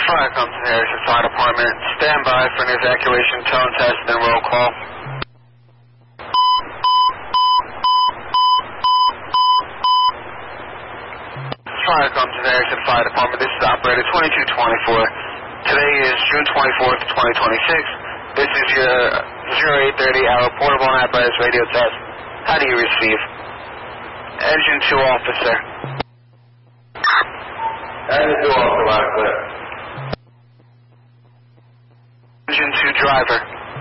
Fire comes in Harrison Fire Department. Stand by for an evacuation tone test and roll call. Fire comes in Harrison Fire Department. This is operator 2224. Today is June 24th, 2026. This is your 0830 hour portable and apparatus radio test. How do you receive? Engine 2 officer. Engine 2 officer, loud and clear. Engine 2 driver.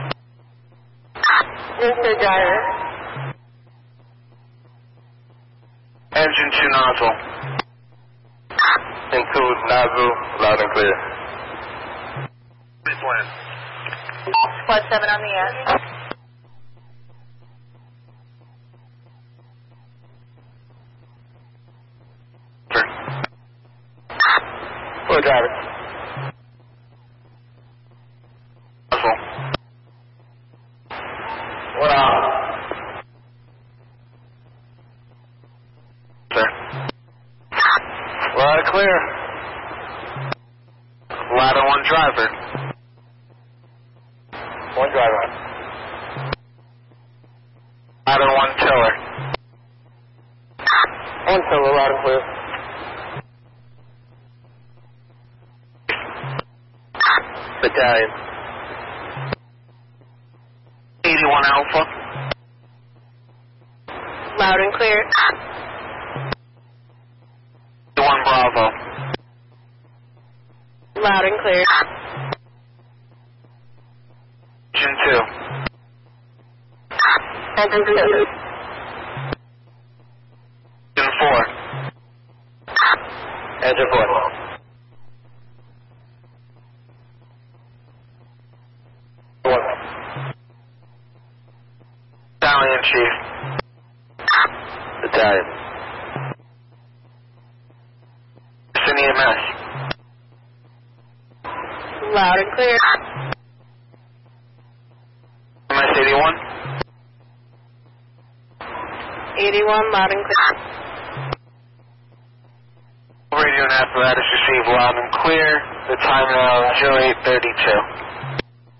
Mr. Driver. Engine 2 nozzle. Engine 2 nozzle, loud and clear. Midland. Squad 7 on the air. Full driver. Nozzle. What on? Sir. Loud and clear. Ladder 1 driver. One driver. Ladder 1 tiller. One tiller, loud and clear. Battalion. 81 Alpha. Loud and clear. 81 Bravo. Loud and clear. Engine 2. Engine 2. Engine 4. Engine 4. Battalion Chief. Battalion. Harrison EMS. Loud and clear. MS 81. 81, loud and clear. Radio and apparatus receive loud and clear. The time now is 0832.